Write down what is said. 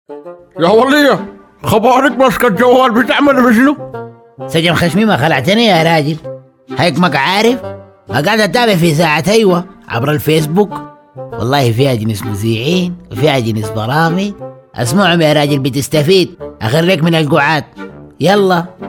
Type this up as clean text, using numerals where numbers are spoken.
يا ولية، خبارك ماسكة الجوال بتعمل بشنو؟ سجن خشمي ما خلعتني يا راجل. هيك عارف قاعد اتابع في ساعة ايوه عبر الفيسبوك. والله فيها جنس مذيعين وفيها جنس برامج. اسمعهم يا راجل بتستفيد. اخريك من القعاد. يلا